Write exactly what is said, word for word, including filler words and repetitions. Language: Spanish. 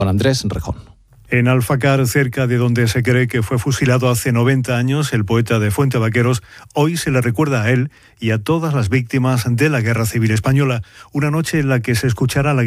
Con Andrés Rejón. En Alfacar, cerca de donde se cree que fue fusilado hace noventa años el poeta de Fuentevaqueros, hoy se le recuerda a él y a todas las víctimas de la Guerra Civil Española. Una noche en la que se escuchará la